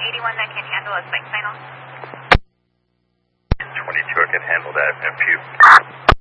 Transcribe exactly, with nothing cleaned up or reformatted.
eighty-one that can handle a spike final. twenty-two, I can handle that. F U.